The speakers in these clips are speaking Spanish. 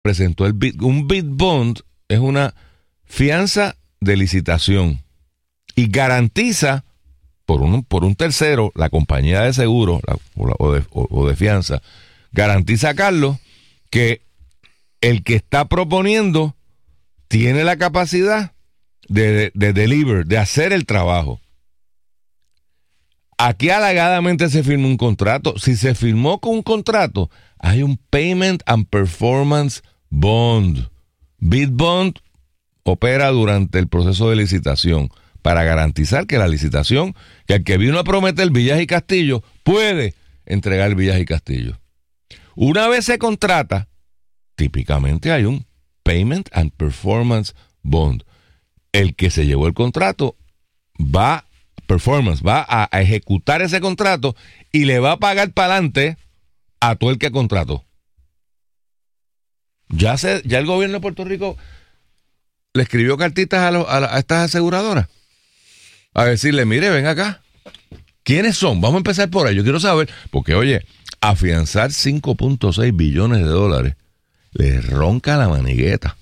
presentó un bid bond, es una fianza de licitación y garantiza por un tercero, la compañía de seguro o de fianza, garantiza a Carlos que el que está proponiendo tiene la capacidad de deliver, de hacer el trabajo. Aquí alegadamente se firmó un contrato. Si se firmó con un contrato, hay un Payment and Performance Bond. Bid Bond opera durante el proceso de licitación para garantizar que la licitación, que el que vino a prometer Villas y Castillo, puede entregar Villas y Castillo. Una vez se contrata, típicamente hay un Payment and Performance Bond. El que se llevó el contrato va a ejecutar ese contrato y le va a pagar para adelante a todo el que contrató. Ya el gobierno de Puerto Rico le escribió cartitas a estas aseguradoras a decirle, mire, ven acá, ¿quiénes son? Vamos a empezar por ahí. Yo quiero saber, porque oye, afianzar 5.6 billones de dólares le ronca la manigueta.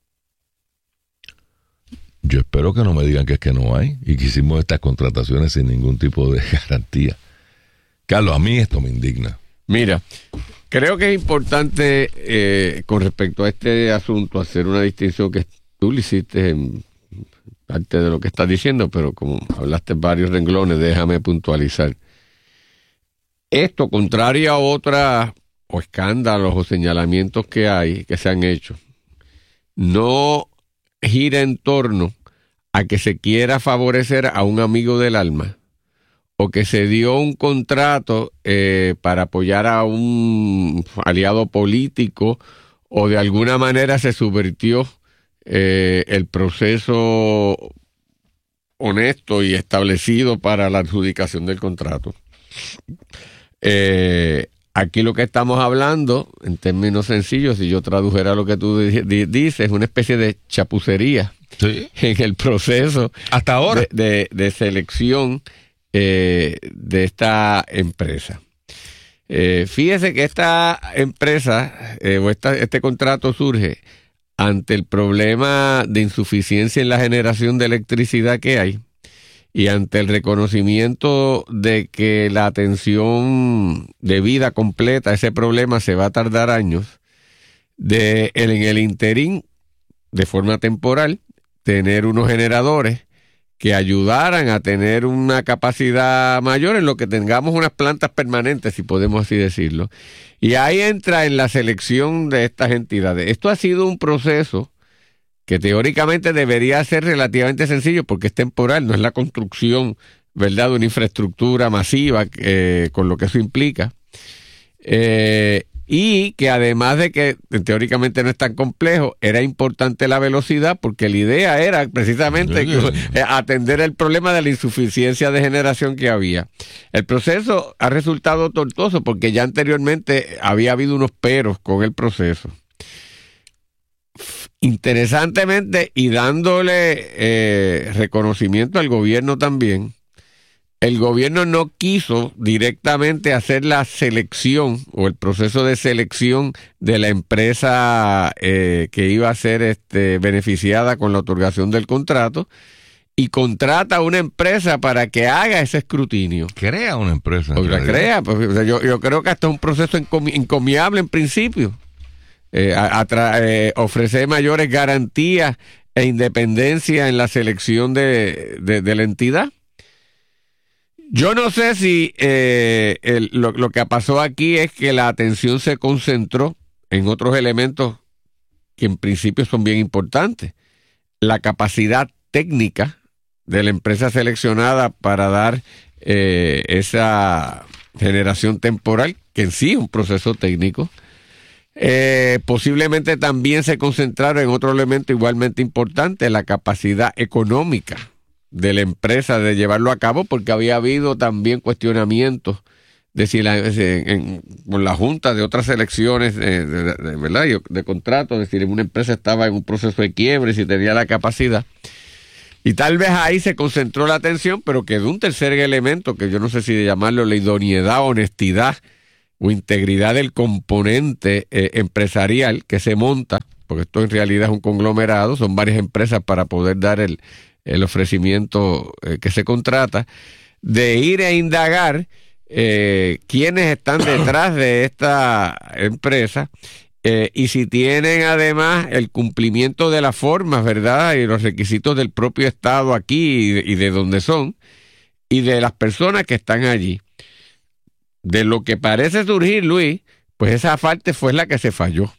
Yo espero que no me digan que es que no hay y que hicimos estas contrataciones sin ningún tipo de garantía. Carlos, a mí esto me indigna. Mira, creo que es importante con respecto a este asunto hacer una distinción que tú le hiciste en parte de lo que estás diciendo, pero como hablaste varios renglones, déjame puntualizar. Esto, contrario a otras o escándalos o señalamientos que se han hecho, no gira en torno a que se quiera favorecer a un amigo del alma o que se dio un contrato para apoyar a un aliado político o de alguna manera se subvirtió el proceso honesto y establecido para la adjudicación del contrato. Aquí lo que estamos hablando, en términos sencillos, si yo tradujera lo que tú dices, es una especie de chapucería, ¿sí?, en el proceso hasta ahora de selección de esta empresa. Fíjese que esta empresa o este contrato surge ante el problema de insuficiencia en la generación de electricidad que hay y ante el reconocimiento de que la atención debida completa a ese problema se va a tardar años, en el interín, de forma temporal, tener unos generadores que ayudaran a tener una capacidad mayor en lo que tengamos unas plantas permanentes, si podemos así decirlo. Y ahí entra en la selección de estas entidades. Esto ha sido un proceso que teóricamente debería ser relativamente sencillo porque es temporal, no es la construcción, ¿verdad?, de una infraestructura masiva con lo que eso implica. Y que además de que teóricamente no es tan complejo, era importante la velocidad porque la idea era precisamente atender el problema de la insuficiencia de generación que había. El proceso ha resultado tortuoso porque ya anteriormente había habido unos peros con el proceso. Interesantemente, y dándole reconocimiento al gobierno también, el gobierno no quiso directamente hacer la selección o el proceso de selección de la empresa que iba a ser beneficiada con la otorgación del contrato y contrata a una empresa para que haga ese escrutinio. Crea una empresa. Pues la crea. Pues, yo creo que hasta es un proceso encomiable en principio. Ofrecer mayores garantías e independencia en la selección de la entidad. Yo no sé si lo que pasó aquí es que la atención se concentró en otros elementos que en principio son bien importantes. La capacidad técnica de la empresa seleccionada para dar esa generación temporal, que en sí es un proceso técnico. Posiblemente también se concentraron en otro elemento igualmente importante, la capacidad económica de la empresa de llevarlo a cabo, porque había habido también cuestionamientos de si con la Junta de otras elecciones ¿verdad?, de contratos, de si una empresa estaba en un proceso de quiebre, si tenía la capacidad. Y tal vez ahí se concentró la atención, pero quedó un tercer elemento que yo no sé si de llamarlo la idoneidad o honestidad o integridad del componente empresarial que se monta, porque esto en realidad es un conglomerado, son varias empresas para poder dar el ofrecimiento que se contrata, de ir a indagar quiénes están detrás de esta empresa y si tienen además el cumplimiento de las formas, ¿verdad? Y los requisitos del propio Estado aquí y de donde son, y de las personas que están allí. De lo que parece surgir, Luis, pues esa parte fue la que se falló.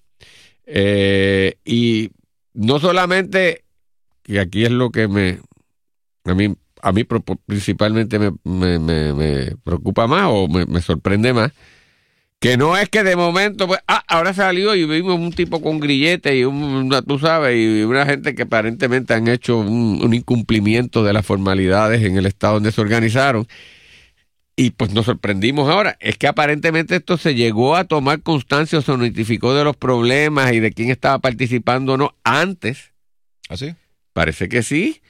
Y no solamente, y aquí es lo que a mí principalmente me preocupa más o me sorprende más, que no es que de momento, pues, ahora salió y vimos un tipo con grillete y tú sabes, y una gente que aparentemente han hecho un incumplimiento de las formalidades en el estado donde se organizaron. Y pues nos sorprendimos ahora. Es que aparentemente esto se llegó a tomar constancia o se notificó de los problemas y de quién estaba participando o no antes. ¿Ah, sí? Parece que sí.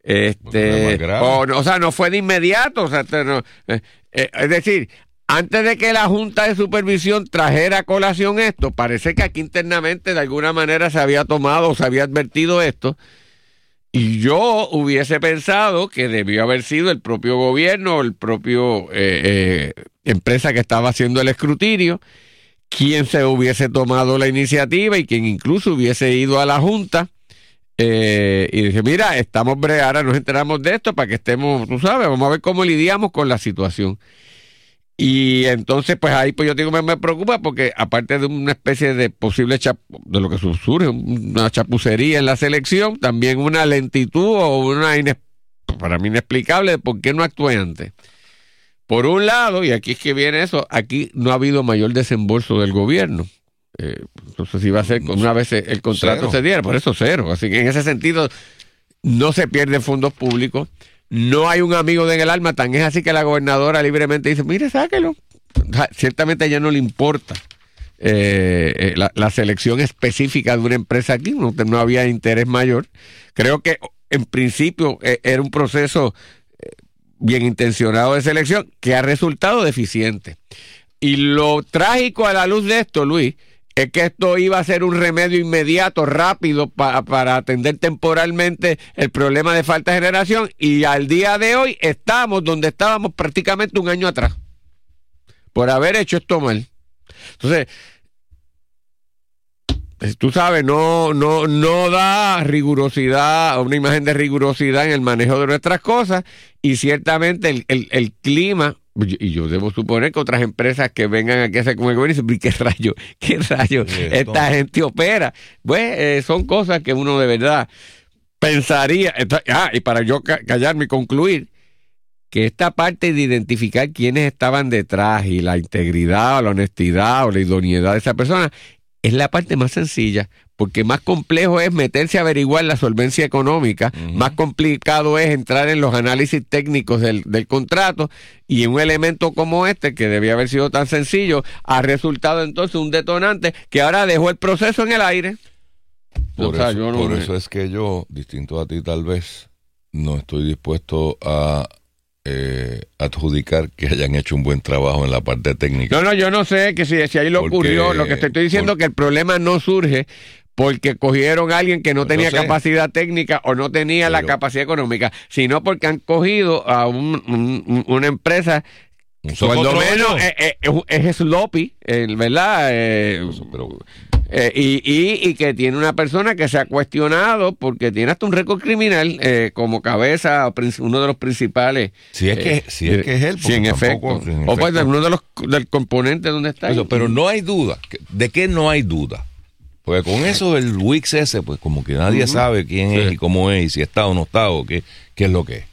O sea, no fue de inmediato. O sea, es decir, antes de que la Junta de Supervisión trajera a colación esto, parece que aquí internamente de alguna manera se había tomado o se había advertido esto. Y yo hubiese pensado que debió haber sido el propio gobierno, el propio empresa que estaba haciendo el escrutinio, quien se hubiese tomado la iniciativa y quien incluso hubiese ido a la Junta y dice, mira, ahora nos enteramos de esto para que estemos, tú sabes, vamos a ver cómo lidiamos con la situación. Y entonces, pues ahí pues yo digo, me preocupa porque aparte de una especie de posible de lo que surge, una chapucería en la selección, también una lentitud o una para mí inexplicable de por qué no actué antes. Por un lado, y aquí es que viene eso, aquí no ha habido mayor desembolso del gobierno. Entonces iba a ser, una vez el contrato cero. Se diera, por eso cero. Así que en ese sentido no se pierden fondos públicos. No hay un amigo en el alma, tan es así que la gobernadora libremente dice, mire, sáquelo. Ciertamente a ella no le importa la selección específica de una empresa aquí, no había interés mayor. Creo que en principio era un proceso bien intencionado de selección que ha resultado deficiente. Y lo trágico a la luz de esto, Luis, es que esto iba a ser un remedio inmediato, rápido, para atender temporalmente el problema de falta de generación, y al día de hoy estamos donde estábamos prácticamente un año atrás, por haber hecho esto mal. Entonces, tú sabes, no da rigurosidad, una imagen de rigurosidad en el manejo de nuestras cosas, y ciertamente el clima. Y yo debo suponer que otras empresas que vengan aquí a hacer como el gobierno dicen, ¿qué rayo esta gente opera? Pues son cosas que uno de verdad pensaría. Y para yo callarme y concluir, que esta parte de identificar quiénes estaban detrás y la integridad o la honestidad o la idoneidad de esa persona es la parte más sencilla, porque más complejo es meterse a averiguar la solvencia económica, más complicado es entrar en los análisis técnicos del contrato, y un elemento como este, que debía haber sido tan sencillo, ha resultado entonces un detonante que ahora dejó el proceso en el aire. Por eso es que yo, distinto a ti tal vez, no estoy dispuesto a adjudicar que hayan hecho un buen trabajo en la parte técnica. No, yo no sé que si ahí lo ocurrió, lo que te estoy diciendo que el problema no surge porque cogieron a alguien que no tenía capacidad técnica o no tenía la capacidad económica, sino porque han cogido a una empresa cuando menos es sloppy, ¿verdad? Y que tiene una persona que se ha cuestionado porque tiene hasta un récord criminal como cabeza, uno de los principales. Si es que es él. Sí, en efecto. O pues uno de los del componente donde está. Pero no hay duda. ¿De qué no hay duda? Porque con eso del Wix ese, pues como que nadie sabe quién es y cómo es, y si está o no está, o qué es lo que es.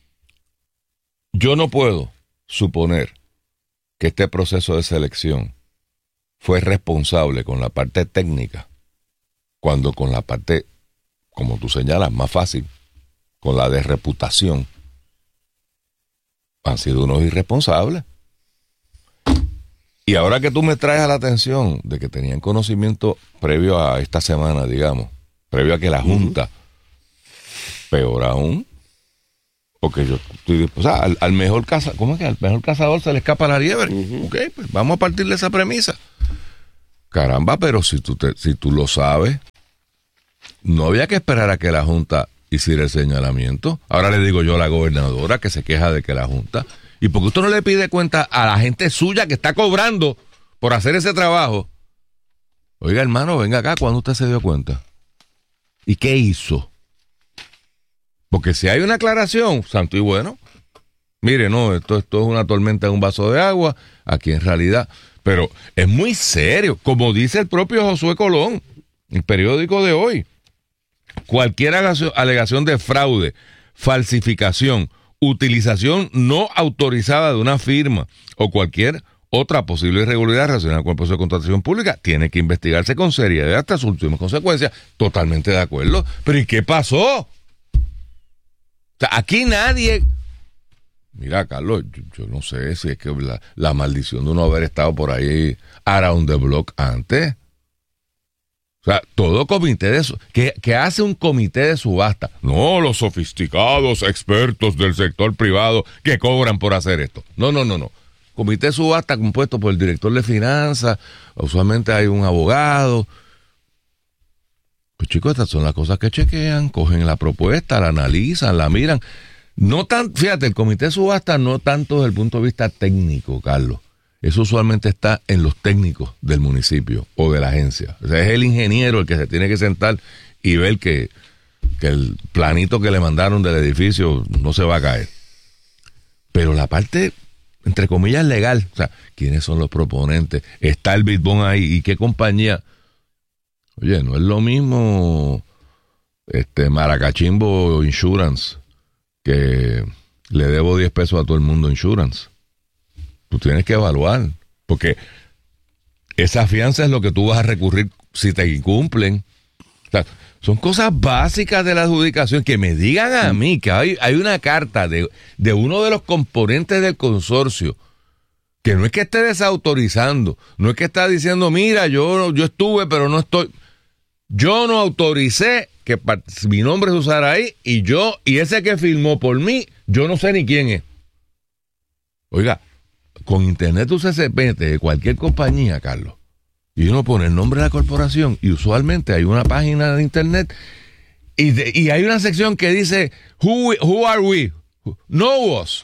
Yo no puedo suponer que este proceso de selección fue responsable con la parte técnica, cuando con la parte, como tú señalas, más fácil, con la de reputación, han sido unos irresponsables. Y ahora que tú me traes a la atención de que tenían conocimiento previo a esta semana, digamos, previo a que la Junta, peor aún, Porque yo estoy, o sea, al mejor cazador, ¿cómo es que al mejor cazador se le escapa la liebre? Ok, pues vamos a partir de esa premisa. Caramba, pero si tú lo sabes, no había que esperar a que la Junta hiciera el señalamiento. Ahora le digo yo a la gobernadora que se queja de que la Junta, ¿y por qué usted no le pide cuenta a la gente suya que está cobrando por hacer ese trabajo? Oiga, hermano, venga acá, ¿cuándo usted se dio cuenta? ¿Y qué hizo? Porque si hay una aclaración, santo y bueno, mire, no, esto es una tormenta en un vaso de agua, aquí en realidad, pero es muy serio, como dice el propio Josué Colón, el periódico de hoy, cualquier alegación de fraude, falsificación, utilización no autorizada de una firma o cualquier otra posible irregularidad relacionada con el proceso de contratación pública tiene que investigarse con seriedad hasta sus últimas consecuencias. Totalmente de acuerdo. Pero ¿y qué pasó? O sea, aquí nadie... Mira, Carlos, yo no sé si es que la maldición de uno haber estado por ahí around the block antes. O sea, todo comité de... ¿Qué hace un comité de subasta? No, los sofisticados expertos del sector privado que cobran por hacer esto. No. Comité de subasta compuesto por el director de finanzas, usualmente hay un abogado. Pues chicos, estas son las cosas que chequean, cogen la propuesta, la analizan, la miran. No tan, fíjate, el comité de subasta no tanto desde el punto de vista técnico, Carlos. Eso usualmente está en los técnicos del municipio o de la agencia. O sea, es el ingeniero el que se tiene que sentar y ver que el planito que le mandaron del edificio no se va a caer. Pero la parte, entre comillas, legal, o sea, ¿quiénes son los proponentes? Está el bid bond ahí, ¿y qué compañía? Oye, no es lo mismo Maracachimbo Insurance, que le debo 10 pesos a todo el mundo Insurance. Tú tienes que evaluar, porque esa fianza es lo que tú vas a recurrir si te incumplen. O sea, son cosas básicas de la adjudicación. Que me digan a mí que hay una carta de uno de los componentes del consorcio que no es que esté desautorizando, no es que está diciendo, mira, yo estuve, pero no estoy... Yo no autoricé que mi nombre se usara ahí y ese que firmó por mí, yo no sé ni quién es. Oiga, con internet usted se mete de cualquier compañía, Carlos, y uno pone el nombre de la corporación y usualmente hay una página de internet y hay una sección que dice who are we? Know us.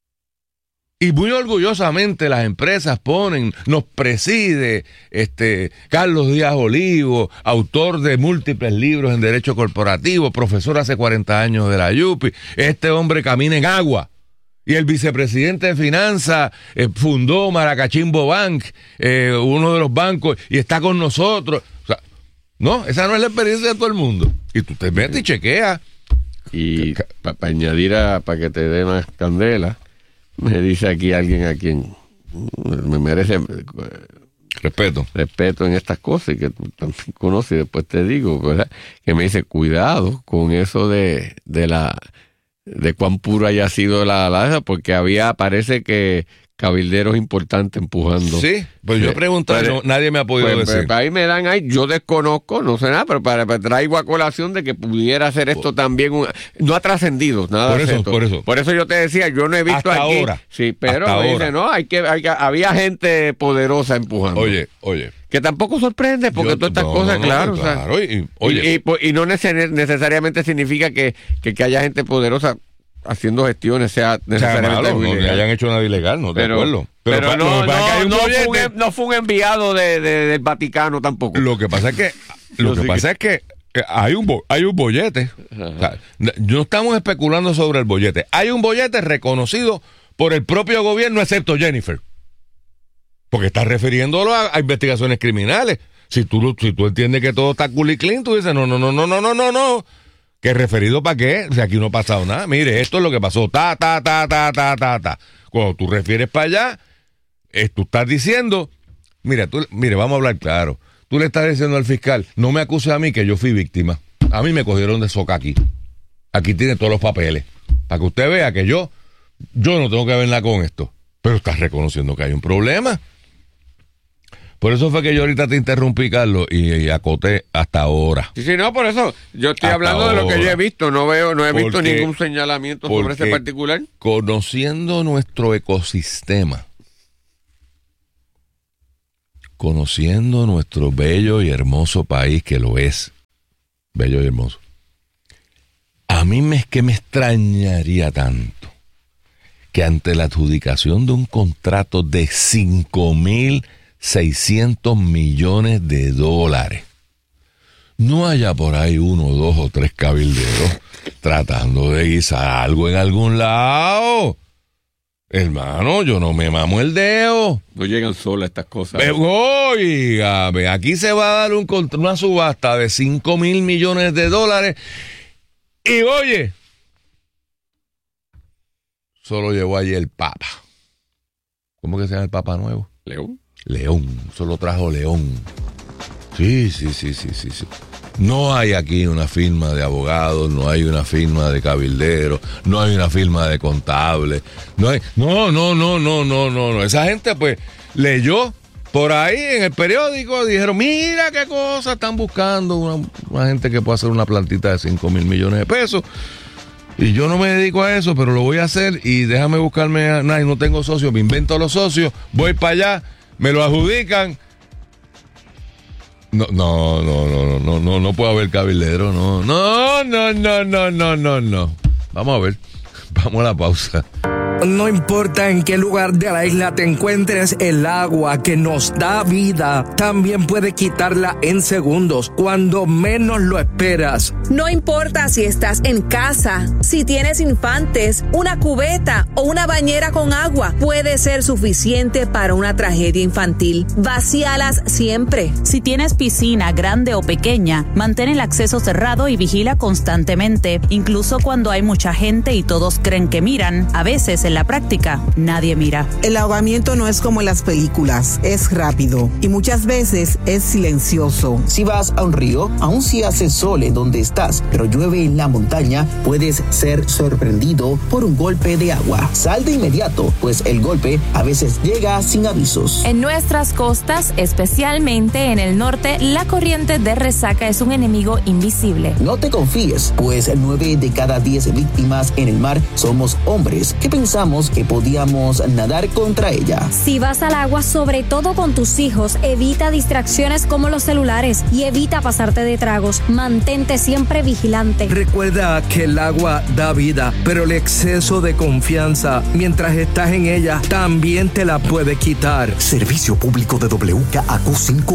Y muy orgullosamente las empresas ponen, nos preside Carlos Díaz Olivo, autor de múltiples libros en Derecho Corporativo, profesor hace 40 años de la UPI, este hombre camina en agua. Y el vicepresidente de Finanzas fundó Maracachimbo Bank, uno de los bancos, y está con nosotros. O sea, no, esa no es la experiencia de todo el mundo. Y tú te metes y chequeas. Y para añadir, para que te dé más candela, me dice aquí alguien a quien me merece respeto en estas cosas y que tú también conoces, y después te digo, ¿verdad? Que me dice, cuidado con eso de cuán pura haya sido la porque parece que cabilderos importantes empujando. Sí, pues yo pregunté, nadie me ha podido decir. Ahí me dan yo desconozco, no sé nada, pero traigo a colación de que pudiera hacer esto también. No ha trascendido nada. Por eso yo te decía, yo no he visto hasta aquí. Ahora, sí, pero me dice, no, había gente poderosa empujando. Oye. Que tampoco sorprende, porque todas estas cosas, claro. Claro, y no necesariamente significa que haya gente poderosa haciendo gestiones sea necesariamente malo, no le hayan hecho nada ilegal, no te acuerdo. Pero no fue un enviado del Vaticano tampoco. Lo que pasa es que hay un bollete. O sea, no estamos especulando sobre el bollete. Hay un bollete reconocido por el propio gobierno, excepto Jennifer. Porque está refiriéndolo a investigaciones criminales. Si tú entiendes que todo está cool y clean, tú dices, no. ¿Qué referido para qué? Si aquí no ha pasado nada. Mire, esto es lo que pasó. Ta. Cuando tú refieres para allá, tú estás diciendo, mire, vamos a hablar claro. Tú le estás diciendo al fiscal, no me acuse a mí que yo fui víctima. A mí me cogieron de soca aquí. Aquí tiene todos los papeles. Para que usted vea que yo no tengo que ver nada con esto. Pero estás reconociendo que hay un problema. Por eso fue que yo ahorita te interrumpí, Carlos, y acoté hasta ahora. Sí, no, por eso. Yo estoy hablando de lo que yo he visto. No he visto ningún señalamiento sobre ese particular. Conociendo nuestro ecosistema, conociendo nuestro bello y hermoso país, que lo es, bello y hermoso, a mí me extrañaría tanto que ante la adjudicación de un contrato de 5.600 millones de dólares, no haya por ahí 1, 2 o 3 cabilderos tratando de guisar algo en algún lado. Hermano, yo no me mamo el dedo. No llegan solas estas cosas. Oígame, aquí se va a dar una subasta de 5.000 millones de dólares. Y oye, solo llegó allí el Papa. ¿Cómo que se llama el Papa nuevo? León, solo trajo León. Sí. No hay aquí una firma de abogados, no hay una firma de cabilderos, no hay una firma de contables, no. Esa gente pues leyó por ahí en el periódico, dijeron, mira qué cosa están buscando, una gente que puede hacer una plantita de 5.000 millones de pesos. Y yo no me dedico a eso, pero lo voy a hacer y déjame buscarme, no tengo socios, me invento los socios, voy para allá, me lo adjudican. No puede haber cabildero, no. Vamos a ver, vamos a la pausa. No importa en qué lugar de la isla te encuentres, el agua que nos da vida también puede quitarla en segundos, cuando menos lo esperas. No importa si estás en casa, si tienes infantes, una cubeta o una bañera con agua, puede ser suficiente para una tragedia infantil. Vacíalas siempre. Si tienes piscina grande o pequeña, mantén el acceso cerrado y vigila constantemente, incluso cuando hay mucha gente y todos creen que miran. A veces en la práctica, nadie mira. El ahogamiento no es como en las películas, es rápido y muchas veces es silencioso. Si vas a un río, aun si hace sol en donde estás, pero llueve en la montaña, puedes ser sorprendido por un golpe de agua. Sal de inmediato, pues el golpe a veces llega sin avisos. En nuestras costas, especialmente en el norte, la corriente de resaca es un enemigo invisible. No te confíes, pues 9 de cada 10 víctimas en el mar somos hombres que pensamos que podíamos nadar contra ella. Si vas al agua, sobre todo con tus hijos, evita distracciones como los celulares y evita pasarte de tragos. Mantente siempre vigilante. Recuerda que el agua da vida, pero el exceso de confianza mientras estás en ella también te la puede quitar. Servicio público de WKAQ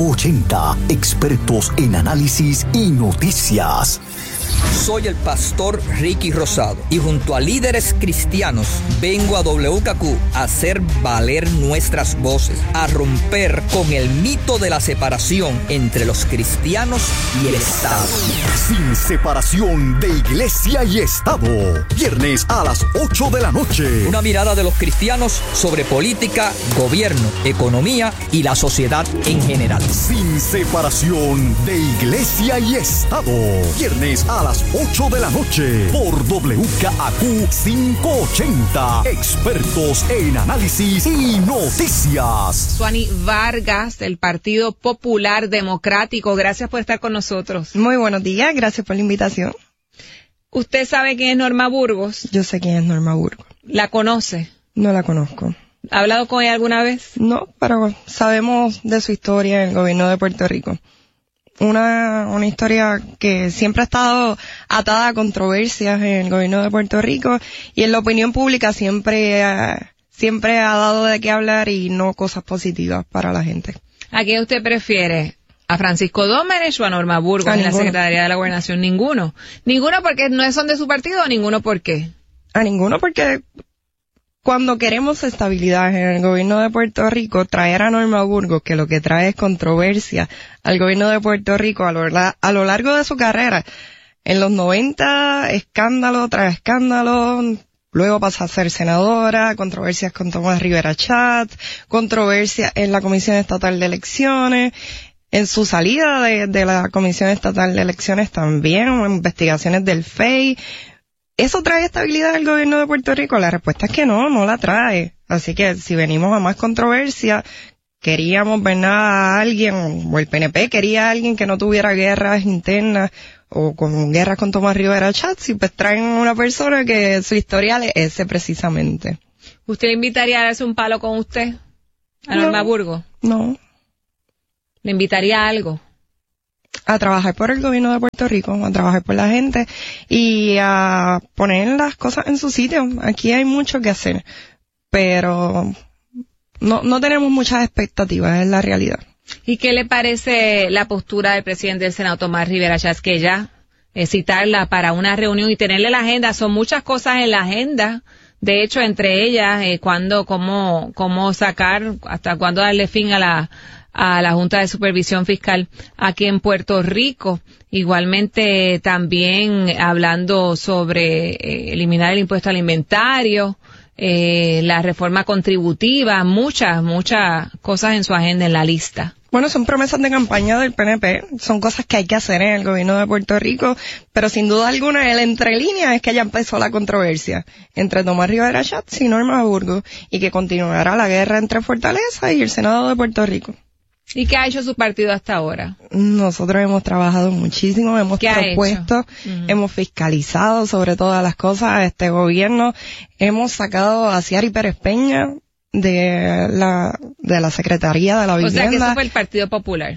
580, expertos en análisis y noticias. Soy el pastor Ricky Rosado y junto a líderes cristianos vengo a WKQ a hacer valer nuestras voces, a romper con el mito de la separación entre los cristianos y el Estado. Sin separación de iglesia y Estado. Viernes a las 8 de la noche. Una mirada de los cristianos sobre política, gobierno, economía y la sociedad en general. Sin separación de iglesia y Estado. Viernes a las 8 de la noche por WKAQ 580. Expertos en análisis y noticias. Suani Vargas, del Partido Popular Democrático. Gracias por estar con nosotros. Muy buenos días, gracias por la invitación. ¿Usted sabe quién es Norma Burgos? Yo sé quién es Norma Burgos. ¿La conoce? No la conozco. ¿Ha hablado con ella alguna vez? No, pero sabemos de su historia en el gobierno de Puerto Rico. Una historia que siempre ha estado atada a controversias en el gobierno de Puerto Rico y en la opinión pública siempre ha dado de qué hablar y no cosas positivas para la gente. ¿A quién usted prefiere? ¿A Francisco Domenech o a Norma Burgos en la Secretaría de la Gobernación? Ninguno. ¿Ninguno porque no son de su partido o ninguno por qué? A ninguno porque cuando queremos estabilidad en el gobierno de Puerto Rico, traer a Norma Burgos, que lo que trae es controversia al gobierno de Puerto Rico a lo largo de su carrera. En los 90, escándalo tras escándalo, luego pasa a ser senadora, controversias con Tomás Rivera Chatz, controversias en la Comisión Estatal de Elecciones, en su salida de la Comisión Estatal de Elecciones también, investigaciones del FEI. ¿Eso trae estabilidad al gobierno de Puerto Rico? La respuesta es que no la trae. Así que si venimos a más controversia, queríamos, ¿verdad?, a alguien, o el PNP quería a alguien que no tuviera guerras internas o con guerras con Tomás Rivera Schatz, y pues traen a una persona que su historial es ese precisamente. ¿Usted le invitaría a darse un palo con usted? ¿A Norma Burgos? No. ¿Le invitaría a algo? A trabajar por el gobierno de Puerto Rico, a trabajar por la gente y a poner las cosas en su sitio. Aquí hay mucho que hacer, pero no tenemos muchas expectativas, es la realidad. ¿Y qué le parece la postura del presidente del Senado, Tomás Rivera Schatz, que ya citarla para una reunión y tenerle la agenda? Son muchas cosas en la agenda. De hecho, entre ellas, cómo sacar, hasta cuándo darle fin a la Junta de Supervisión Fiscal aquí en Puerto Rico. Igualmente también hablando sobre eliminar el impuesto al inventario, la reforma contributiva, muchas cosas en su agenda, en la lista. Bueno, son promesas de campaña del PNP, son cosas que hay que hacer en el gobierno de Puerto Rico, pero sin duda alguna el entre líneas es que ya empezó la controversia entre Tomás Rivera Schatz y Norma Burgos, y que continuará la guerra entre Fortaleza y el Senado de Puerto Rico. ¿Y qué ha hecho su partido hasta ahora? Nosotros hemos trabajado muchísimo, hemos propuesto, hemos fiscalizado sobre todas las cosas a este gobierno, hemos sacado a Ciary Pérez Peña de la Secretaría de la Vivienda. O sea que eso fue el Partido Popular.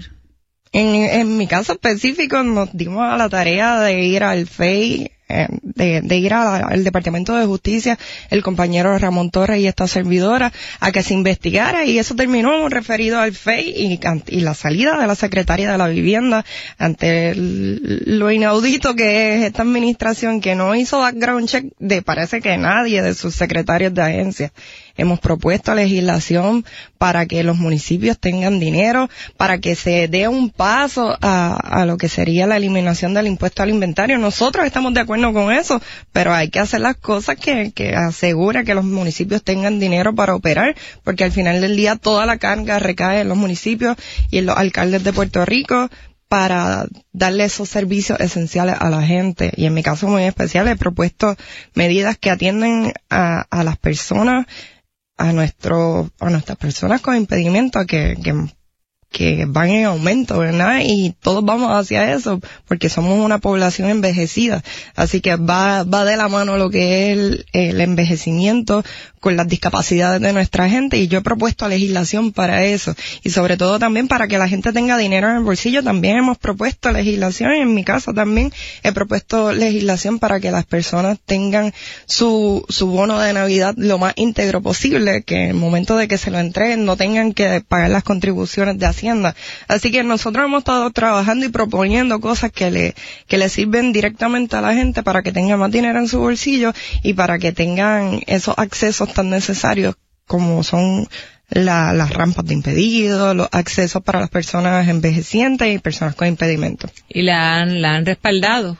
En mi caso específico nos dimos a la tarea de ir al FEI, de ir al Departamento de Justicia, el compañero Ramón Torres y esta servidora, a que se investigara, y eso terminó referido al FEI y la salida de la Secretaria de la Vivienda ante lo inaudito que es esta administración, que no hizo background check de parece que nadie de sus secretarios de agencia. Hemos propuesto legislación para que los municipios tengan dinero, para que se dé un paso a lo que sería la eliminación del impuesto al inventario. Nosotros estamos de acuerdo con eso, pero hay que hacer las cosas que asegura que los municipios tengan dinero para operar, porque al final del día toda la carga recae en los municipios y en los alcaldes de Puerto Rico para darle esos servicios esenciales a la gente. Y en mi caso muy especial he propuesto medidas que atienden a las personas, a nuestras personas con impedimento, que van en aumento, ¿verdad? Y todos vamos hacia eso, porque somos una población envejecida. Así que va de la mano lo que es el envejecimiento con las discapacidades de nuestra gente, y yo he propuesto legislación para eso. Y sobre todo también para que la gente tenga dinero en el bolsillo, también hemos propuesto legislación, y en mi caso también he propuesto legislación para que las personas tengan su bono de Navidad lo más íntegro posible, que en el momento de que se lo entreguen no tengan que pagar las contribuciones de Hacienda. Así que nosotros hemos estado trabajando y proponiendo cosas que le sirven directamente a la gente para que tenga más dinero en su bolsillo y para que tengan esos accesos tan necesarios como son las rampas de impedidos, los accesos para las personas envejecientes y personas con impedimentos. ¿Y la han respaldado?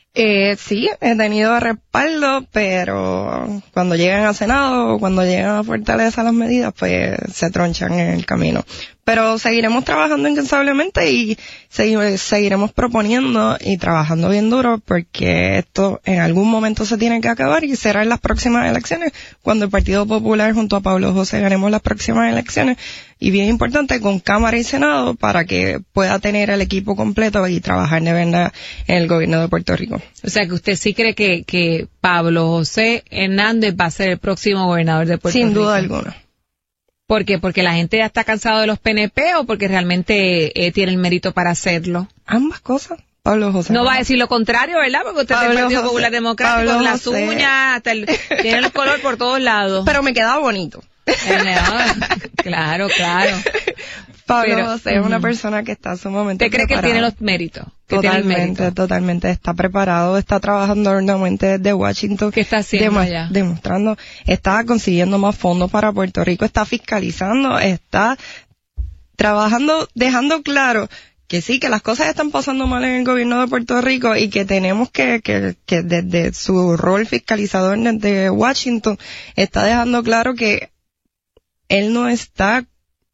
Sí, he tenido respaldo, pero cuando llegan a Senado o cuando llegan a Fortaleza las medidas, pues se tronchan en el camino. Pero seguiremos trabajando incansablemente y seguiremos proponiendo y trabajando bien duro, porque esto en algún momento se tiene que acabar, y será en las próximas elecciones, cuando el Partido Popular junto a Pablo José ganemos las próximas elecciones, y bien importante con Cámara y Senado para que pueda tener el equipo completo y trabajar de verdad en el gobierno de Puerto Rico. O sea que usted sí cree que Pablo José Hernández va a ser el próximo gobernador de Puerto Rico. Sin duda alguna. ¿Por qué? ¿Porque la gente ya está cansado de los PNP o porque realmente tiene el mérito para hacerlo? Ambas cosas. Pablo José. No va a decir lo contrario, ¿verdad? Porque usted es del Partido Popular Democrático, con las uñas, hasta tiene el color por todos lados. Pero me quedaba bonito. Claro. Pablo José es una persona que está sumamente ¿Usted cree que tiene los méritos? Totalmente. Está preparado, está trabajando arduamente desde Washington. ¿Qué está haciendo allá? Demostrando, está consiguiendo más fondos para Puerto Rico, está fiscalizando, está trabajando, dejando claro que sí, que las cosas están pasando mal en el gobierno de Puerto Rico y que tenemos que desde su rol fiscalizador desde Washington, está dejando claro que él no está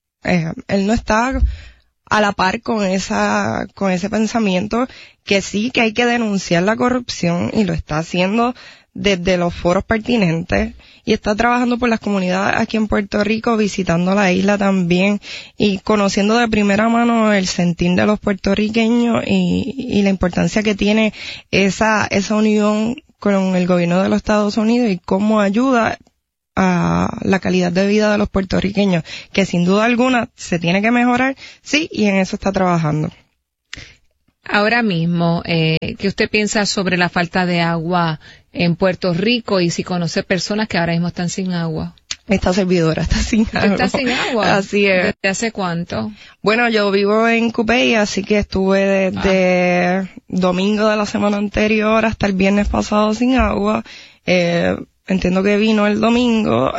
a la par con ese pensamiento, que sí, que hay que denunciar la corrupción, y lo está haciendo desde los foros pertinentes y está trabajando por las comunidades aquí en Puerto Rico, visitando la isla también y conociendo de primera mano el sentir de los puertorriqueños y la importancia que tiene esa unión con el gobierno de los Estados Unidos y cómo ayuda a la calidad de vida de los puertorriqueños, que sin duda alguna se tiene que mejorar, sí, y en eso está trabajando. Ahora mismo, ¿qué usted piensa sobre la falta de agua en Puerto Rico y si conoce personas que ahora mismo están sin agua? Esta servidora está sin agua. ¿Está sin agua? Así es. ¿Desde hace cuánto? Bueno, yo vivo en Cupey, así que estuve desde domingo de la semana anterior hasta el viernes pasado sin agua. Entiendo que vino el domingo,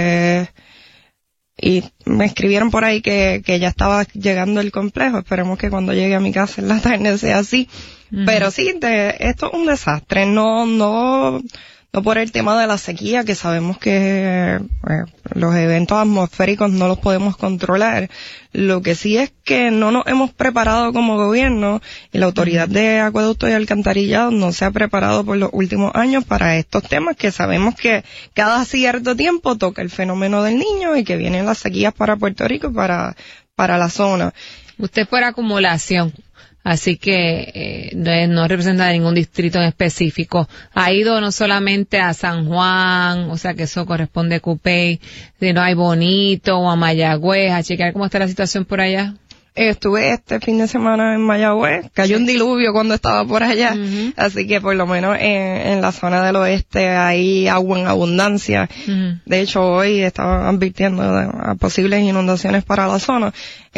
y me escribieron por ahí que ya estaba llegando el complejo. Esperemos que cuando llegue a mi casa en la tarde sea así. Pero sí, esto es un desastre. No por el tema de la sequía, que sabemos que los eventos atmosféricos no los podemos controlar. Lo que sí es que no nos hemos preparado como gobierno y la Autoridad de Acueductos y Alcantarillados no se ha preparado por los últimos años para estos temas, que sabemos que cada cierto tiempo toca el fenómeno del Niño y que vienen las sequías para Puerto Rico y para la zona. Usted por acumulación. Así que no representa ningún distrito en específico. Ha ido no solamente a San Juan, o sea que eso corresponde a Cupey, sino a Bonito o a Mayagüez, a chequear cómo está la situación por allá. Estuve este fin de semana en Mayagüez, cayó un diluvio cuando estaba por allá, así que por lo menos en la zona del oeste hay agua en abundancia. De hecho hoy estaban advirtiendo a posibles inundaciones para la zona.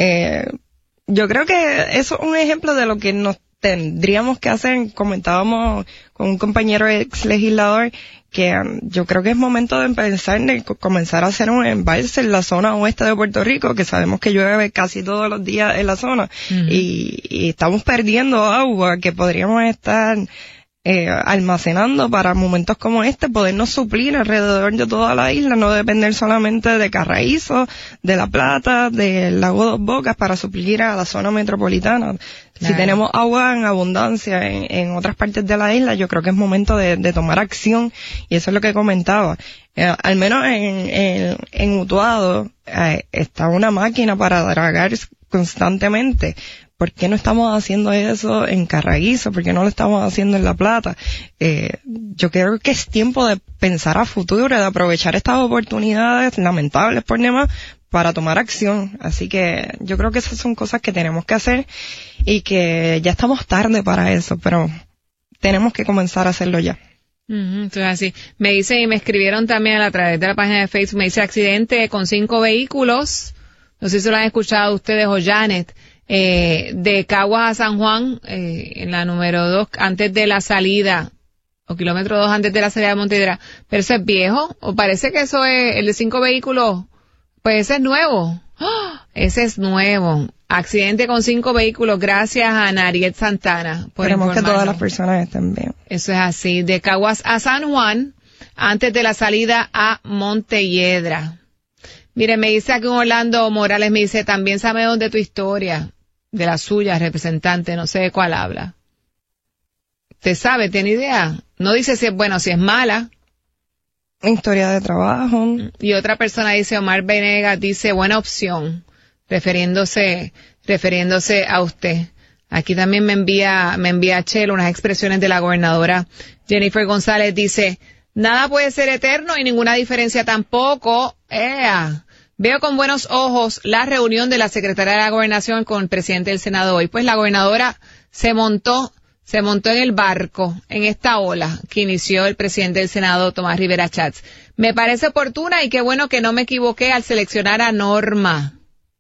Yo creo que eso es un ejemplo de lo que nos tendríamos que hacer. Comentábamos con un compañero ex legislador que yo creo que es momento de empezar comenzar a hacer un embalse en la zona oeste de Puerto Rico, que sabemos que llueve casi todos los días en la zona, y estamos perdiendo agua que podríamos estar almacenando para momentos como este, podernos suplir alrededor de toda la isla, no depender solamente de Carraízo, de La Plata, del Lago Dos Bocas para suplir a la zona metropolitana. Claro. Si tenemos agua en abundancia en otras partes de la isla, yo creo que es momento de tomar acción, y eso es lo que comentaba. Al menos en Utuado está una máquina para dragar constantemente. ¿Por qué no estamos haciendo eso en Carraízo? ¿Por qué no lo estamos haciendo en La Plata? Yo creo que es tiempo de pensar a futuro, de aprovechar estas oportunidades lamentables por demás para tomar acción. Así que yo creo que esas son cosas que tenemos que hacer y que ya estamos tarde para eso, pero tenemos que comenzar a hacerlo ya. Entonces así, me dice, y me escribieron también a través de la página de Facebook, me dice accidente con 5 vehículos, no sé si lo han escuchado ustedes o Janet, de Caguas a San Juan, en la número 2, antes de la salida, o kilómetro 2 antes de la salida de Montedra. Pero ese es viejo, o parece que eso es, el de 5 vehículos, pues ese es nuevo. ¡Oh! Ese es nuevo. Accidente con 5 vehículos, gracias a Nariet Santana. Esperemos que todas las personas estén bien. Eso es así, de Caguas a San Juan, antes de la salida a Montelledra. Mire, me dice aquí un Orlando Morales, me dice, también sabemos de tu historia, de la suya, representante, no sé de cuál habla. ¿Usted sabe, tiene idea? No dice si es buena o si es mala. Historia de trabajo. Y otra persona dice, Omar Venegas, dice, buena opción, refiriéndose a usted. Aquí también me envía Chelo unas expresiones de la gobernadora Jennifer González, dice, nada puede ser eterno y ninguna diferencia tampoco. Veo con buenos ojos la reunión de la secretaria de la Gobernación con el presidente del Senado hoy. Pues la gobernadora se montó en el barco, en esta ola que inició el presidente del Senado, Tomás Rivera Schatz. Me parece oportuna y qué bueno que no me equivoqué al seleccionar a Norma.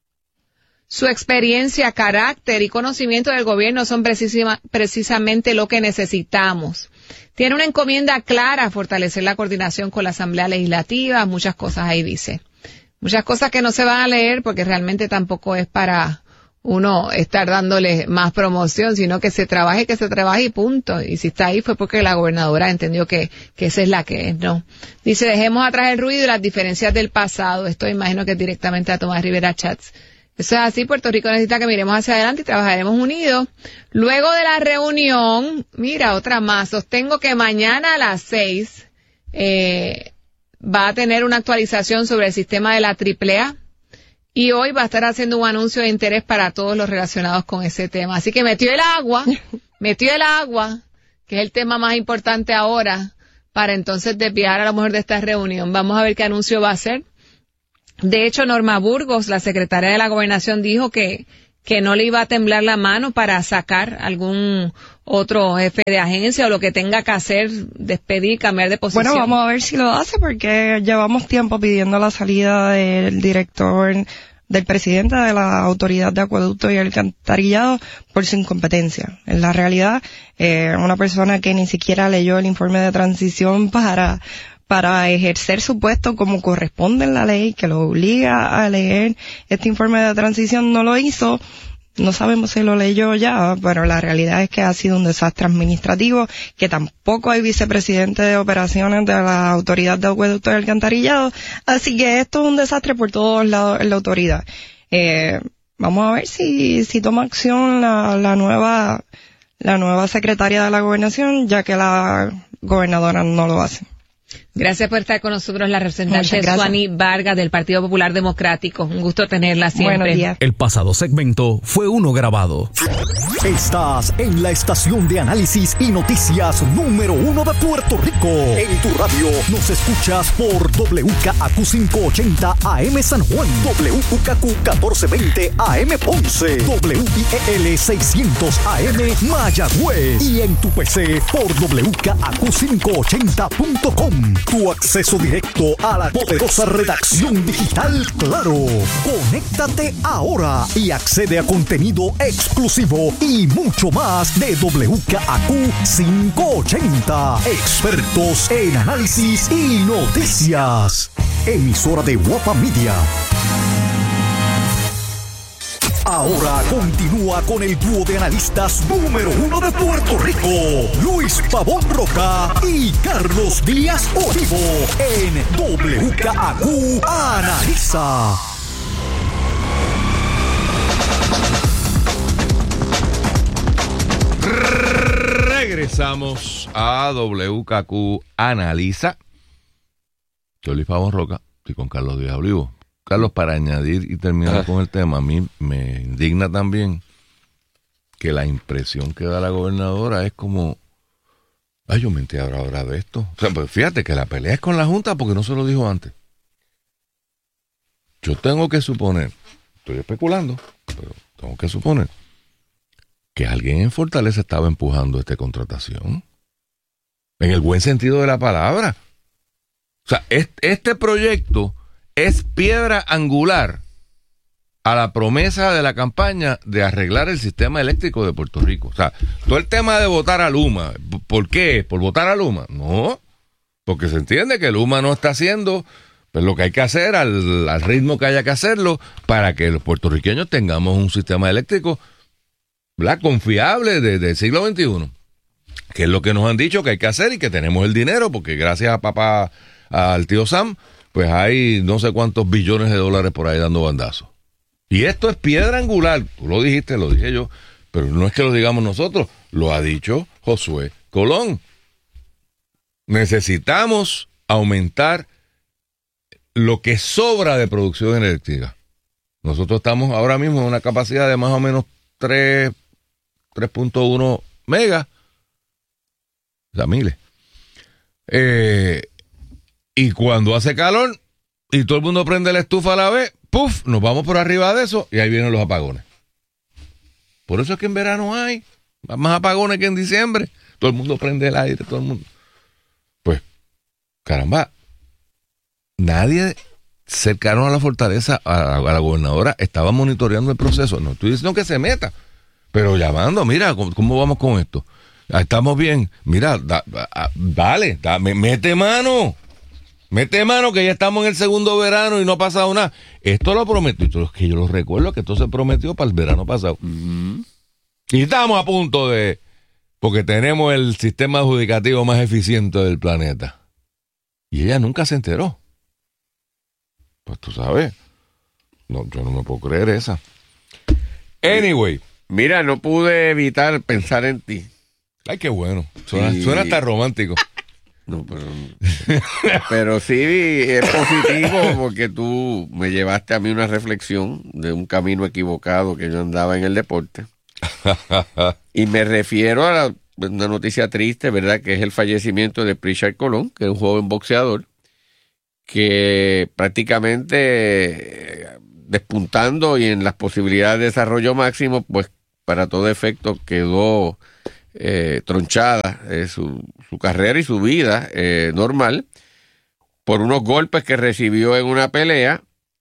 Su experiencia, carácter y conocimiento del gobierno son precisamente lo que necesitamos. Tiene una encomienda clara, fortalecer la coordinación con la Asamblea Legislativa, muchas cosas ahí dice. Muchas cosas que no se van a leer porque realmente tampoco es para uno estar dándole más promoción, sino que se trabaje y punto. Y si está ahí fue porque la gobernadora entendió que esa es la que es, ¿no? Dice, dejemos atrás el ruido y las diferencias del pasado. Esto imagino que es directamente a Tomás Rivera Schatz. Eso es así, Puerto Rico necesita que miremos hacia adelante y trabajaremos unidos. Luego de la reunión, mira, otra más, sostengo que mañana a las 6 va a tener una actualización sobre el sistema de la AAA y hoy va a estar haciendo un anuncio de interés para todos los relacionados con ese tema. Así que metió el agua, que es el tema más importante ahora, para entonces desviar a la mujer de esta reunión. Vamos a ver qué anuncio va a hacer. De hecho, Norma Burgos, la secretaria de la Gobernación, dijo que no le iba a temblar la mano para sacar algún otro jefe de agencia o lo que tenga que hacer, despedir, cambiar de posición. Bueno, vamos a ver si lo hace, porque llevamos tiempo pidiendo la salida del director, del presidente de la Autoridad de Acueducto y Alcantarillado por su incompetencia. En la realidad, una persona que ni siquiera leyó el informe de transición para ejercer su puesto como corresponde en la ley, que lo obliga a leer este informe de transición, no lo hizo. No sabemos si lo leyó ya, pero la realidad es que ha sido un desastre administrativo, que tampoco hay vicepresidente de operaciones de la Autoridad de Acueducto y Alcantarillado, así que esto es un desastre por todos lados en la autoridad. Vamos a ver si toma acción la nueva secretaria de la Gobernación, ya que la gobernadora no lo hace. Gracias por estar con nosotros, la representante Suani Vargas del Partido Popular Democrático. Un gusto tenerla siempre. Buenos días. El pasado segmento fue uno grabado. Estás en la estación de análisis y noticias número 1 de Puerto Rico. En tu radio nos escuchas por WKAQ 580 AM San Juan, WKAQ 1420 AM Ponce, WIEL 600 AM Mayagüez y en tu PC por WKAQ580.com. Tu acceso directo a la poderosa redacción digital Claro. Conéctate ahora y accede a contenido exclusivo y mucho más de WKAQ 580. Expertos en análisis y noticias. Emisora de Guapa Media. Ahora continúa con el dúo de analistas número 1 de Puerto Rico, Luis Pavón Roca y Carlos Díaz Olivo, en WKAQ Analiza. Regresamos a WKAQ Analiza. Soy Luis Pavón Roca y con Carlos Díaz Olivo. Carlos, para añadir y terminar con el tema, a mí me indigna también que la impresión que da la gobernadora es como, yo me entero ahora de esto. O sea, pues fíjate que la pelea es con la Junta porque no se lo dijo antes. Yo tengo que suponer, estoy especulando, pero tengo que suponer que alguien en Fortaleza estaba empujando esta contratación. En el buen sentido de la palabra. O sea, este proyecto es piedra angular a la promesa de la campaña de arreglar el sistema eléctrico de Puerto Rico. O sea, todo el tema de votar a Luma, ¿por qué? ¿Por votar a Luma? No, porque se entiende que Luma no está haciendo pues, lo que hay que hacer al ritmo que haya que hacerlo para que los puertorriqueños tengamos un sistema eléctrico, ¿verdad?, confiable del siglo XXI, que es lo que nos han dicho que hay que hacer y que tenemos el dinero, porque gracias a papá, al tío Sam, pues hay no sé cuántos billones de dólares por ahí dando bandazos. Y esto es piedra angular. Tú lo dijiste, lo dije yo, pero no es que lo digamos nosotros, lo ha dicho Josué Colón. Necesitamos aumentar lo que sobra de producción eléctrica. Nosotros estamos ahora mismo en una capacidad de más o menos 3.1 megas, o sea, miles. Y cuando hace calor y todo el mundo prende la estufa a la vez, ¡puf!, nos vamos por arriba de eso y ahí vienen los apagones. Por eso es que en verano hay más apagones que en diciembre. Todo el mundo prende el aire, todo el mundo. Pues, caramba, nadie cercano a la Fortaleza, a la gobernadora, estaba monitoreando el proceso. No estoy diciendo que se meta, pero llamando, mira, ¿cómo vamos con esto? Estamos bien, mira, dale, mete mano. Mete mano que ya estamos en el segundo verano y no ha pasado nada. Esto lo prometió, es que yo lo recuerdo que esto se prometió para el verano pasado. Y estamos a punto de, porque tenemos el sistema adjudicativo más eficiente del planeta. Y ella nunca se enteró. Pues tú sabes, no, yo no me puedo creer esa. Anyway. Mira, no pude evitar pensar en ti. Ay, qué bueno. Suena hasta romántico. No, pero sí es positivo porque tú me llevaste a mí una reflexión de un camino equivocado que yo andaba en el deporte. Y me refiero a una noticia triste, ¿verdad? Que es el fallecimiento de Pritchard Colón, que es un joven boxeador que prácticamente despuntando y en las posibilidades de desarrollo máximo, pues para todo efecto quedó tronchada su carrera y su vida normal por unos golpes que recibió en una pelea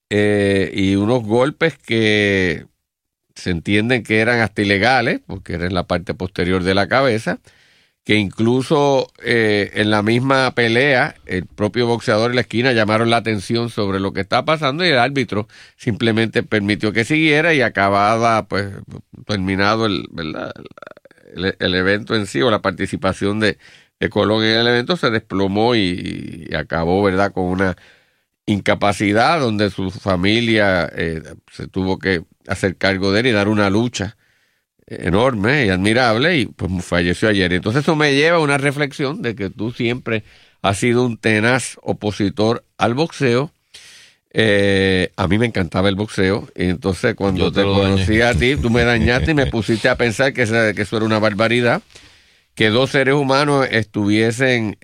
y unos golpes que se entienden que eran hasta ilegales porque eran en la parte posterior de la cabeza, que incluso en la misma pelea el propio boxeador en la esquina llamaron la atención sobre lo que está pasando y el árbitro simplemente permitió que siguiera y acababa pues terminado el evento en sí o la participación de Colón en el evento se desplomó y acabó, ¿verdad?, con una incapacidad donde su familia se tuvo que hacer cargo de él y dar una lucha enorme y admirable y pues falleció ayer. Entonces eso me lleva a una reflexión de que tú siempre has sido un tenaz opositor al boxeo. A mí me encantaba el boxeo y entonces cuando te conocí a ti, tú me dañaste y me pusiste a pensar que eso era una barbaridad, que dos seres humanos estuviesen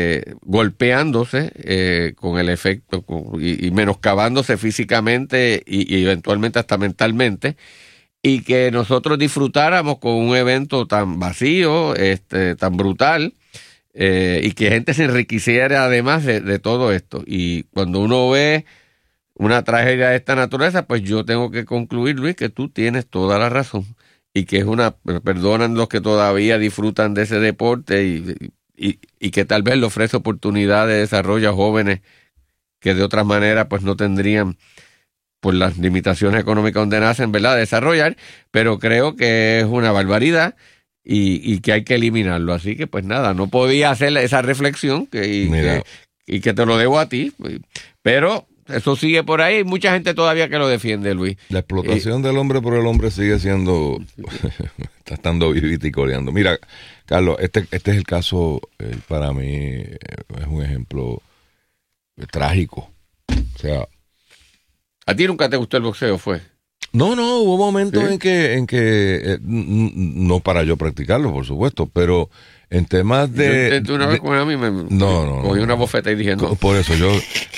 golpeándose con el efecto y menoscabándose físicamente y eventualmente hasta mentalmente, y que nosotros disfrutáramos con un evento tan vacío, tan brutal, y que gente se enriqueciera además de todo esto. Y cuando uno ve una tragedia de esta naturaleza, pues yo tengo que concluir, Luis, que tú tienes toda la razón y que es perdonan los que todavía disfrutan de ese deporte y que tal vez le ofrece oportunidad de desarrollo a jóvenes que de otra manera pues no tendrían por las limitaciones económicas donde nacen, ¿verdad?, desarrollar, pero creo que es una barbaridad y que hay que eliminarlo. Así que pues nada, no podía hacer esa reflexión y que te lo debo a ti, pero eso sigue por ahí, mucha gente todavía que lo defiende, Luis. La explotación del hombre por el hombre sigue siendo, está estando vivita y coleando. Mira, Carlos, este es el caso, para mí, es un ejemplo trágico. O sea, ¿a ti nunca te gustó el boxeo, fue? No, hubo momentos en que no para yo practicarlo, por supuesto, pero en temas de... Yo una vez con a mí me cogí una bofeta y dije no. Por eso yo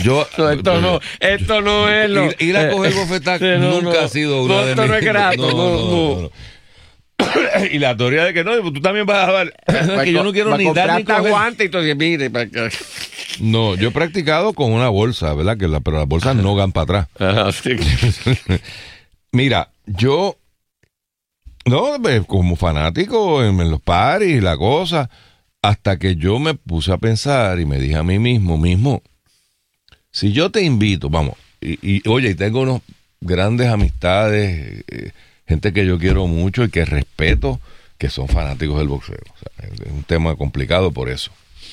esto no es lo... Ir a coger bofeta nunca ha sido una de mis... Esto no es grato, no. Y la teoría de que no, tú también vas a ver que yo no quiero ni dar ni coger guante y entonces mire no, yo he practicado con una bolsa, ¿verdad? Pero las bolsas no van para atrás. Ajá, sí. Mira, yo como fanático en los paris y la cosa, hasta que yo me puse a pensar y me dije a mí mismo, si yo te invito, vamos, y oye, tengo unos grandes amistades, gente que yo quiero mucho y que respeto, que son fanáticos del boxeo. O sea, es un tema complicado por eso.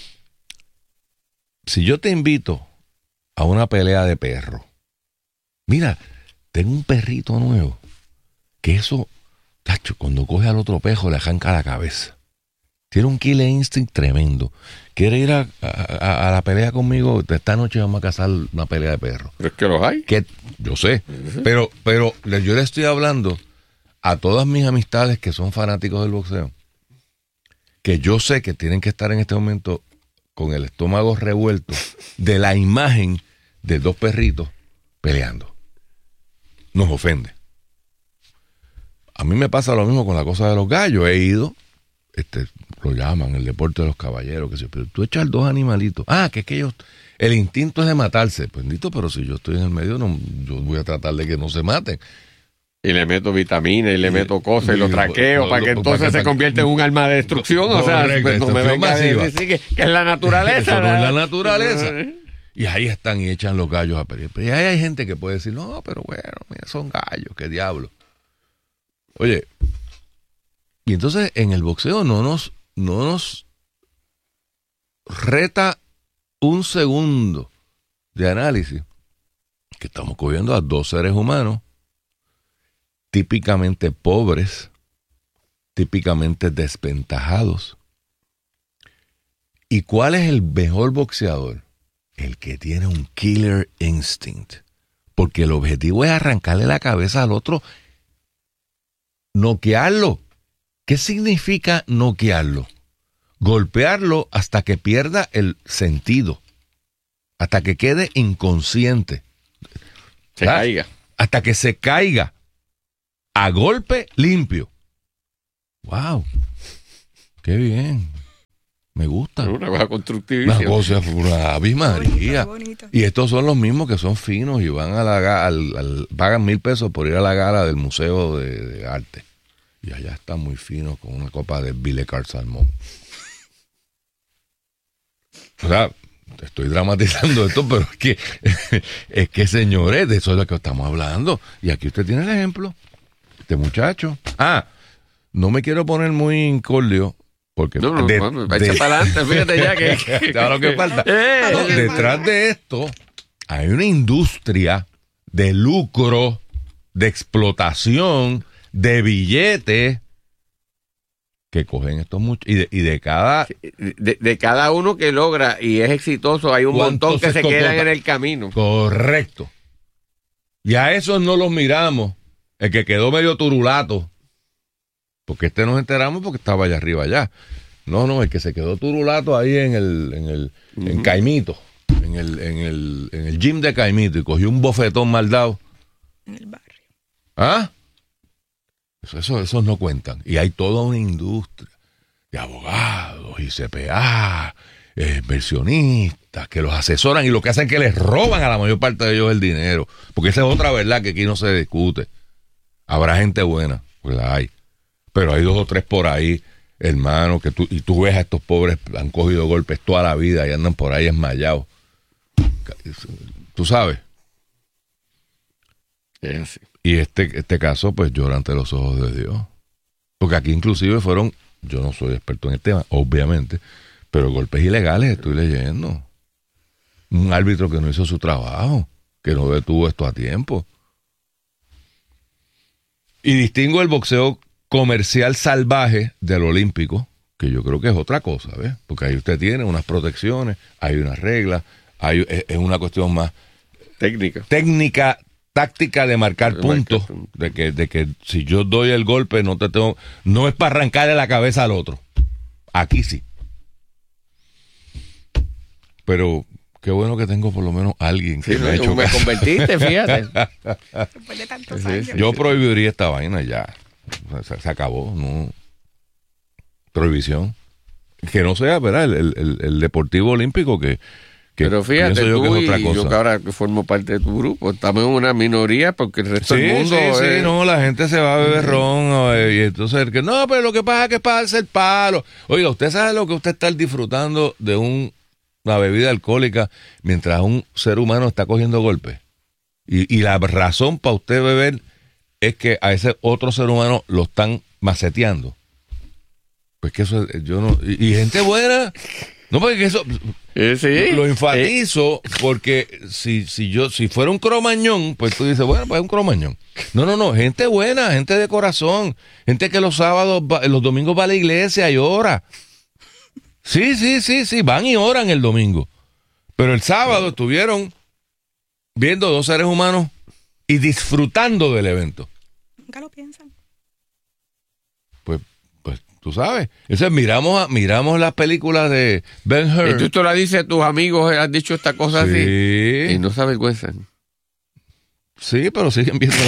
Si yo te invito a una pelea de perro, mira, tengo un perrito nuevo, que eso, tacho, cuando coge al otro pejo le arranca la cabeza. Tiene un killer instinct tremendo. ¿Quiere ir a la pelea conmigo? Esta noche vamos a cazar una pelea de perro. ¿Pero es que los hay? Yo sé, pero yo le estoy hablando a todas mis amistades que son fanáticos del boxeo, que yo sé que tienen que estar en este momento con el estómago revuelto de la imagen de dos perritos peleando. Nos ofende. A mí me pasa lo mismo con la cosa de los gallos. He ido, lo llaman el deporte de los caballeros, que pero tú echas dos animalitos. Que es que ellos, el instinto es de matarse. Pues, pero si yo estoy en el medio, yo voy a tratar de que no se maten. Y le meto vitaminas y le meto cosas y lo traqueo para que entonces se convierta en un arma de destrucción. O sea, no me venga a decir que es la naturaleza. Eso no es la naturaleza. Y ahí están y echan los gallos a pelear. Y ahí hay gente que puede decir, no, pero bueno, mira, son gallos, qué diablo. Oye, y entonces en el boxeo no nos reta un segundo de análisis que estamos cogiendo a dos seres humanos típicamente pobres, típicamente desventajados, ¿Y cuál es el mejor boxeador? El que tiene un killer instinct. Porque el objetivo es arrancarle la cabeza al otro, noquearlo. ¿Qué significa noquearlo? Golpearlo hasta que pierda el sentido, hasta que quede inconsciente. Se caiga. Hasta que se caiga a golpe limpio. ¡Wow! ¡Qué bien! Me gusta. Una cosa constructiva. Una cosa, una Ave María. Y estos son los mismos que son finos y van a la pagan $1,000 por ir a la gala del Museo de Arte. Y allá están muy finos con una copa de Vilecar Salmón. O sea, estoy dramatizando esto, pero es que señores, de eso es lo que estamos hablando. Y aquí usted tiene el ejemplo. Este muchacho. No me quiero poner muy incordio. Porque echa para adelante, fíjate ya que lo que falta. Detrás de esto hay una industria de lucro, de explotación, de billetes que cogen estos muchachos y de cada uno que logra y es exitoso hay un montón que se quedan en el camino. Correcto. Y a esos no los miramos. El que quedó medio turulato. Porque nos enteramos porque estaba allá arriba allá. No, el que se quedó turulato ahí en Caimito, en el gym de Caimito y cogió un bofetón mal dado. En el barrio. Esos no cuentan. Y hay toda una industria de abogados y CPA, inversionistas que los asesoran y lo que hacen es que les roban a la mayor parte de ellos el dinero. Porque esa es otra verdad que aquí no se discute. Habrá gente buena, pues la hay. Pero hay 2 o 3 por ahí, hermano, que tú ves a estos pobres, han cogido golpes toda la vida y andan por ahí esmayados. Tú sabes. Es así. Y este caso, pues llora ante los ojos de Dios. Porque aquí inclusive fueron, yo no soy experto en el tema, obviamente, pero golpes ilegales estoy leyendo. Un árbitro que no hizo su trabajo, que no detuvo esto a tiempo. Y distingo el boxeo comercial salvaje del olímpico, que yo creo que es otra cosa, ¿ves? Porque ahí usted tiene unas protecciones, hay unas reglas, es una cuestión más técnica, táctica de marcar puntos, de que si yo doy el golpe no es para arrancarle la cabeza al otro. Aquí sí. Pero qué bueno que tengo por lo menos alguien que me ha hecho caso. Me convertiste, fíjate. Después de tantos años. Yo prohibiría esta vaina ya. Se acabó, ¿no? Prohibición. Que no sea, ¿verdad? El deportivo olímpico que pero fíjate, yo tú que es otra y cosa. yo que ahora formo parte de tu grupo, estamos en una minoría porque el resto del mundo... Sí, no, la gente se va a beber ron y entonces no, pero lo que pasa es que pasa el palo. Oiga, ¿usted sabe lo que usted está disfrutando de una bebida alcohólica mientras un ser humano está cogiendo golpes? Y la razón para usted beber es que a ese otro ser humano lo están maceteando. Pues que eso, yo no... Y gente buena... No, porque eso lo enfatizo porque si fuera un cromañón, pues tú dices, bueno, pues es un cromañón. No, gente buena, gente de corazón, gente que los domingos va a la iglesia y ora. Sí, van y oran el domingo. Pero el sábado estuvieron viendo 2 seres humanos y disfrutando del evento. Nunca lo piensan. Pues tú sabes. Entonces miramos las películas de Ben Hur. Y tú te la dices a tus amigos, has dicho esta cosa así. Y no se avergüenzan. Sí, pero siguen viendo.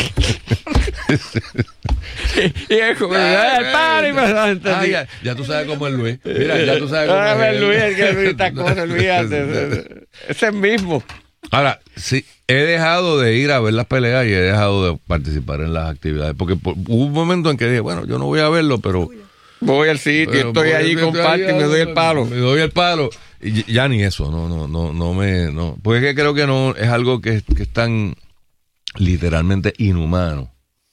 Y es como el padre ya tú sabes cómo es Luis. Mira, ya tú sabes cómo es Luis. Es que Luis estas cosas, olvídate. Es el mismo. Ahora, sí, he dejado de ir a ver las peleas y he dejado de participar en las actividades. Porque hubo un momento en que dije, bueno, yo no voy a verlo, pero... Voy al sitio, estoy allí, comparto y me doy el palo. Me doy el palo. Y ya ni eso, no. Porque es que creo que no es algo que es tan literalmente inhumano.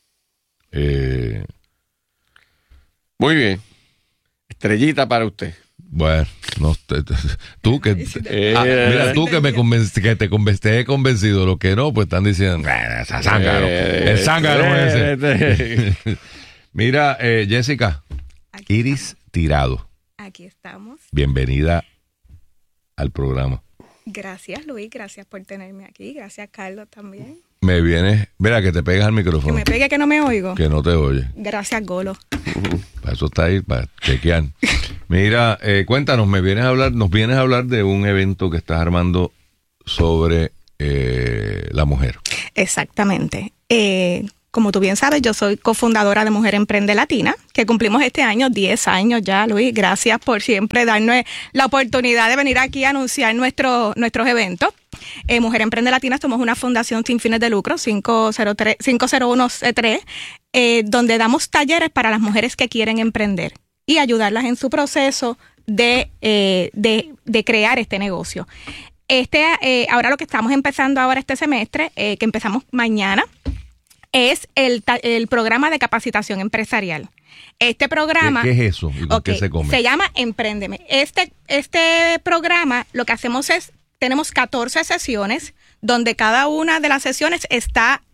Muy bien. Estrellita para usted. Bueno, tú que mira, tú que te he convencido, lo que no, pues están diciendo, zángaro, el zángaro ese. Mira, Jessica, Iris Tirado. Aquí estamos. Bienvenida al programa. Gracias, Luis. Gracias por tenerme aquí. Gracias, Carlos, también. Me vienes, mira, que te pegas al micrófono. Que me pegue que no me oigo. Que no te oye. Gracias, Golo. Para eso está ahí, para chequear. Mira, cuéntanos, nos vienes a hablar de un evento que estás armando sobre la mujer. Exactamente. Como tú bien sabes, yo soy cofundadora de Mujer Emprende Latina, que cumplimos este año 10 años ya, Luis. Gracias por siempre darnos la oportunidad de venir aquí a anunciar nuestros eventos. Mujer Emprende Latina somos una fundación sin fines de lucro, 501C3, donde damos talleres para las mujeres que quieren emprender y ayudarlas en su proceso de crear este negocio. Ahora lo que estamos empezando ahora este semestre, que empezamos mañana, es el programa de capacitación empresarial. Este programa... ¿Qué es eso? ¿Y con qué se come? Se llama Empréndeme. Este programa, lo que hacemos es, tenemos 14 sesiones, donde cada una de las sesiones está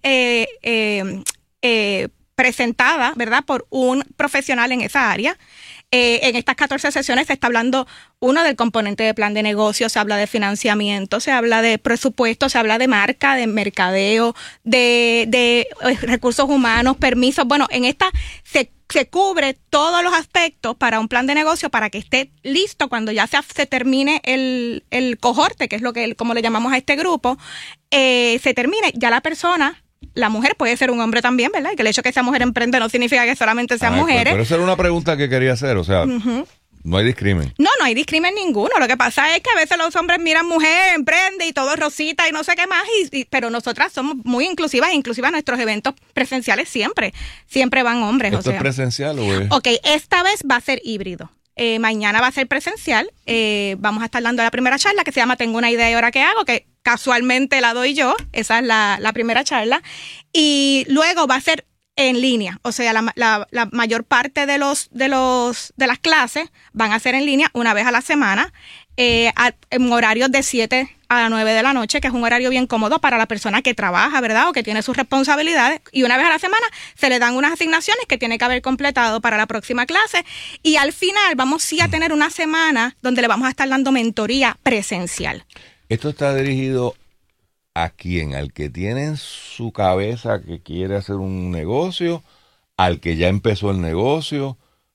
presentada, ¿verdad?, por un profesional en esa área. En estas 14 sesiones se está hablando, uno, del componente de plan de negocio, se habla de financiamiento, se habla de presupuesto, se habla de marca, de mercadeo, de recursos humanos, permisos. Bueno, en esta se cubre todos los aspectos para un plan de negocio para que esté listo cuando ya se termine el cohorte, que es como le llamamos a este grupo, se termine, ya la mujer puede ser un hombre también, ¿verdad? Y que el hecho de que sea mujer emprende no significa que solamente sean mujeres. Pero esa era una pregunta que quería hacer, o sea, no hay discrimen. No hay discrimen ninguno. Lo que pasa es que a veces los hombres miran mujer, emprende y todo rosita y no sé qué más, pero nosotras somos muy inclusivas, inclusive a nuestros eventos presenciales siempre van hombres. ¿Esto es presencial o es? Ok, esta vez va a ser híbrido. Mañana va a ser presencial. Vamos a estar dando la primera charla que se llama Tengo una idea y ahora qué hago, que casualmente la doy yo. Esa es la primera charla. Y luego va a ser en línea. O sea, la mayor parte de las clases van a ser en línea una vez a la semana, en horarios de 7 a 9 de la noche, que es un horario bien cómodo para la persona que trabaja, ¿verdad? O que tiene sus responsabilidades. Y una vez a la semana se le dan unas asignaciones que tiene que haber completado para la próxima clase. Y al final vamos sí a tener una semana donde le vamos a estar dando mentoría presencial. ¿Esto está dirigido a quién? ¿Al que tiene en su cabeza que quiere hacer un negocio? ¿Al que ya empezó el negocio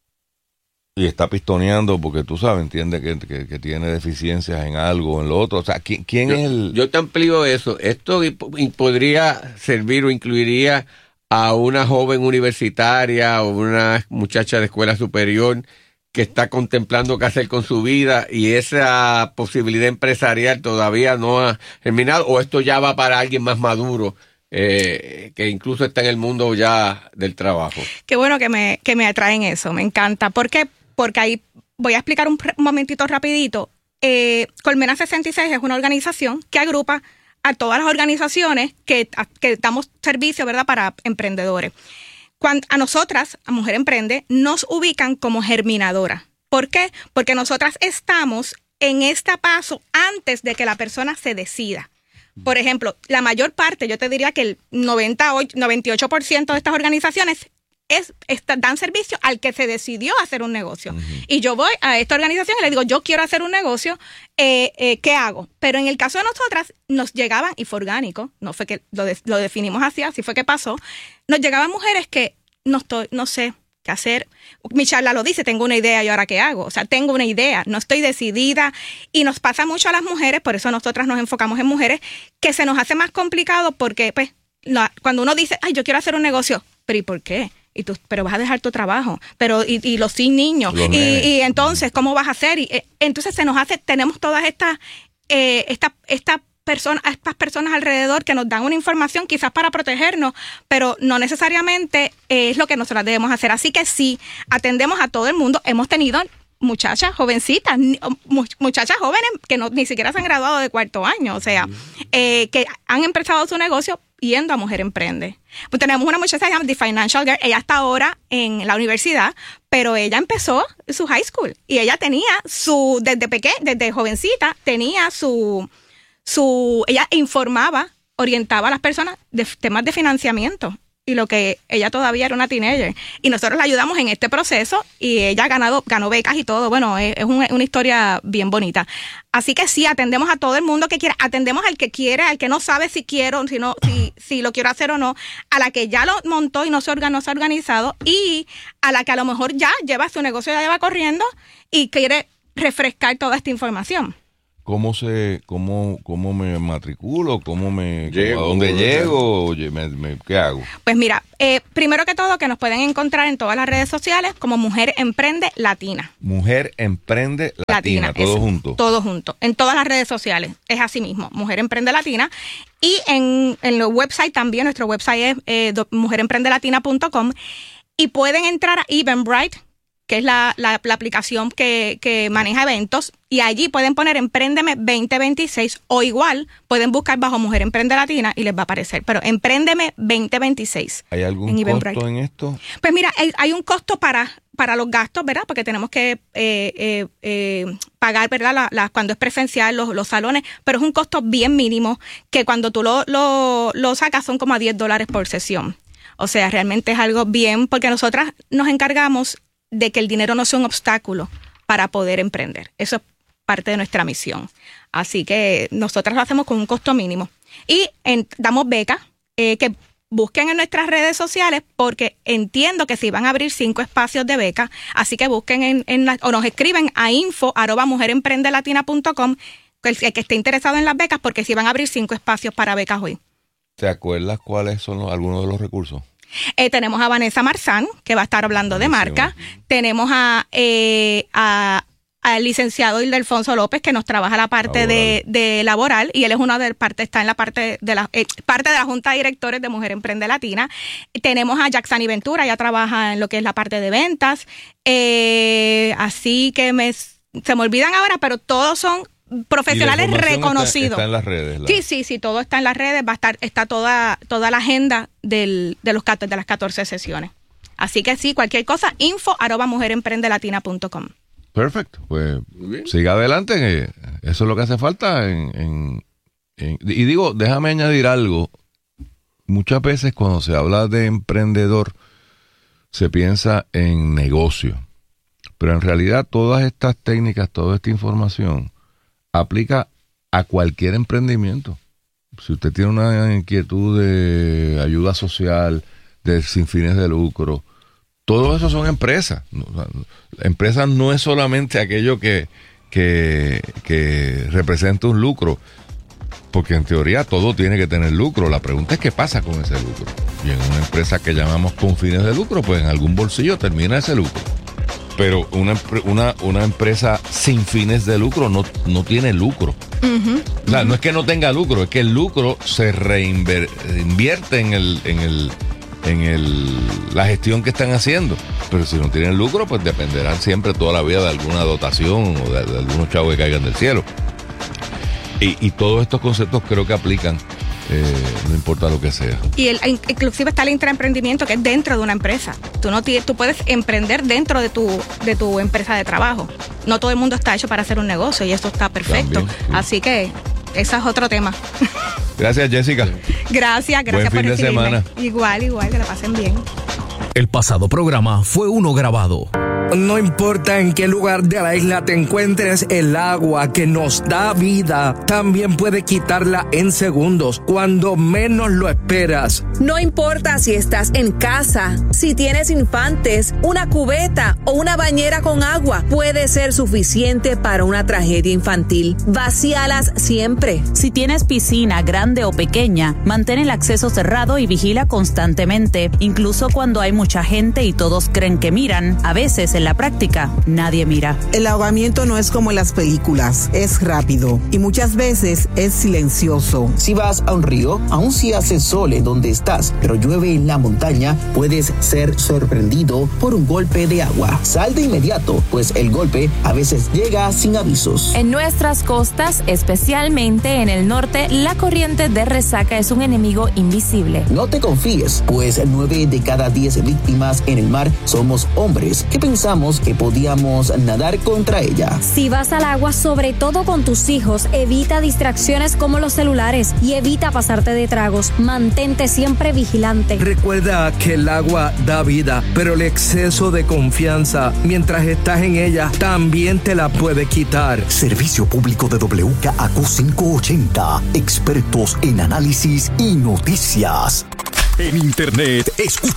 y está pistoneando porque tú sabes, entiende que tiene deficiencias en algo o en lo otro? O sea, ¿quién es el...? Yo te amplío eso. Esto podría servir o incluiría a una joven universitaria o una muchacha de escuela superior que está contemplando qué hacer con su vida y esa posibilidad empresarial todavía no ha terminado, o esto ya va para alguien más maduro que incluso está en el mundo ya del trabajo. Qué bueno que me atraen eso, me encanta. ¿Por qué? Porque ahí voy a explicar un momentito rapidito. Colmena 66 es una organización que agrupa a todas las organizaciones que damos servicio, ¿verdad?, para emprendedores. A nosotras, a Mujer Emprende, nos ubican como germinadora. ¿Por qué? Porque nosotras estamos en este paso antes de que la persona se decida. Por ejemplo, la mayor parte, yo te diría que el 98% de estas organizaciones dan servicio al que se decidió hacer un negocio. Uh-huh. Y yo voy a esta organización y le digo, yo quiero hacer un negocio, ¿qué hago? Pero en el caso de nosotras, nos llegaban, y fue orgánico, no fue que lo definimos así fue que pasó, nos llegaban mujeres que no sé qué hacer. Mi charla lo dice, tengo una idea y ahora qué hago. O sea, tengo una idea, no estoy decidida. Y nos pasa mucho a las mujeres, por eso nosotras nos enfocamos en mujeres, que se nos hace más complicado porque, pues, cuando uno dice, ay, yo quiero hacer un negocio, pero ¿y por qué? Pero vas a dejar tu trabajo, y los sin niños, y entonces, ¿cómo vas a hacer? Y entonces tenemos todas estas personas alrededor que nos dan una información quizás para protegernos, pero no necesariamente es lo que nosotras debemos hacer. Así que sí, atendemos a todo el mundo. Hemos tenido muchachas jovencitas, muchachas jóvenes que ni siquiera se han graduado de cuarto año, o sea, que han empezado su negocio yendo a Mujer Emprende. Pues tenemos una muchacha que se llama The Financial Girl. Ella está ahora en la universidad, pero ella empezó su high school y ella tenía desde jovencita, tenía ella informaba, orientaba a las personas de temas de financiamiento. y lo que ella todavía era una teenager. Y nosotros la ayudamos en este proceso y ella ganó becas y todo. Bueno, es una historia bien bonita. Así que sí, atendemos a todo el mundo que quiera, atendemos al que quiere, al que no sabe si quiero, si lo quiero hacer o no, a la que ya lo montó y no se ha organizado, y a la que a lo mejor ya lleva su negocio, ya lleva corriendo y quiere refrescar toda esta información. ¿Cómo me matriculo? ¿A dónde llego? Oye, ¿qué hago? Pues mira, primero que todo, que nos pueden encontrar en todas las redes sociales como Mujer Emprende Latina. Mujer Emprende Latina, todo junto. Todo junto, en todas las redes sociales. Es así mismo, Mujer Emprende Latina. Y en el website también, nuestro website es mujeremprendelatina.com. Y pueden entrar a Eventbrite, que es la aplicación que maneja eventos, y allí pueden poner Empréndeme 2026, o igual pueden buscar bajo Mujer Emprende Latina y les va a aparecer, pero Empréndeme 2026. ¿Hay algún costo en esto? Pues mira, hay un costo para los gastos, ¿verdad? Porque tenemos que pagar, ¿verdad? Cuando es presencial, los salones, pero es un costo bien mínimo, que cuando tú lo sacas son como a $10 por sesión. O sea, realmente es algo bien, porque nosotras nos encargamos de que el dinero no sea un obstáculo para poder emprender. Eso es parte de nuestra misión. Así que nosotras lo hacemos con un costo mínimo. Y damos becas, que busquen en nuestras redes sociales, porque entiendo que si van a abrir 5 espacios de beca, así que busquen o nos escriben a info@mujeremprendelatina.com el que esté interesado en las becas, porque si van a abrir 5 espacios para becas hoy. ¿Te acuerdas cuáles son algunos de los recursos? Tenemos a Vanessa Marzán, que va a estar hablando de marca. Tenemos al licenciado Ildefonso López, que nos trabaja la parte de laboral, y él es está en la parte de la Junta de Directores de Mujer Emprende Latina. Tenemos a Jacksani Ventura, ella trabaja en lo que es la parte de ventas. Así que se me olvidan ahora, pero todos son profesionales reconocidos. Está en las redes. Sí, todo está en las redes. Está toda la agenda de las 14 sesiones. Así que sí, cualquier cosa, info@mujeremprendelatina.com. Perfecto, pues siga adelante, eso es lo que hace falta. Y digo, déjame añadir algo. Muchas veces cuando se habla de emprendedor se piensa en negocio, pero en realidad todas estas técnicas, toda esta información aplica a cualquier emprendimiento. Si usted tiene una inquietud de ayuda social, sin fines de lucro, todo eso son empresas. Empresas no es solamente aquello que representa un lucro, porque en teoría todo tiene que tener lucro. La pregunta es qué pasa con ese lucro. Y en una empresa que llamamos con fines de lucro, pues en algún bolsillo termina ese lucro. Pero una empresa sin fines de lucro no tiene lucro. Uh-huh. O sea, no es que no tenga lucro, es que el lucro se reinvierte en la gestión que están haciendo. Pero si no tienen lucro, pues dependerán siempre toda la vida de alguna dotación o de algunos chavos que caigan del cielo. Y todos estos conceptos creo que aplican, no importa lo que sea. Y inclusive está el intraemprendimiento, que es dentro de una empresa. Tú puedes emprender dentro de tu empresa de trabajo. No todo el mundo está hecho para hacer un negocio, y eso está perfecto. También, sí. Así que ese es otro tema. Gracias, Jessica. Gracias por recibirme. Buen fin de semana. Igual, que la pasen bien. El pasado programa fue uno grabado. No importa en qué lugar de la isla te encuentres, el agua que nos da vida también puede quitarla en segundos, cuando menos lo esperas. No importa si estás en casa, si tienes infantes, una cubeta o una bañera con agua, puede ser suficiente para una tragedia infantil. Vacíalas siempre. Si tienes piscina grande o pequeña, mantén el acceso cerrado y vigila constantemente, incluso cuando hay mucha gente y todos creen que miran. A veces en la práctica, nadie mira. El ahogamiento no es como en las películas, es rápido y muchas veces es silencioso. Si vas a un río, aun si hace sol en donde estás, pero llueve en la montaña, puedes ser sorprendido por un golpe de agua. Sal de inmediato, pues el golpe a veces llega sin avisos. En nuestras costas, especialmente en el norte, la corriente de resaca es un enemigo invisible. No te confíes, pues 9 de cada 10 víctimas en el mar somos hombres que pensamos pensamos que podíamos nadar contra ella. Si vas al agua, sobre todo con tus hijos, evita distracciones como los celulares y evita pasarte de tragos. Mantente siempre vigilante. Recuerda que el agua da vida, pero el exceso de confianza mientras estás en ella también te la puede quitar. Servicio público de WKAQ 580. Expertos en análisis y noticias. En Internet, escucha